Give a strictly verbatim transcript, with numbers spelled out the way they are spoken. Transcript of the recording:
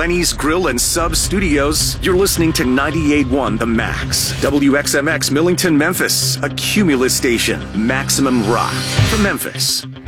Lenny's Grill and Sub Studios, you're listening to ninety-eight point one The Max. W X M X Millington, Memphis, a Cumulus station. Maximum rock for Memphis.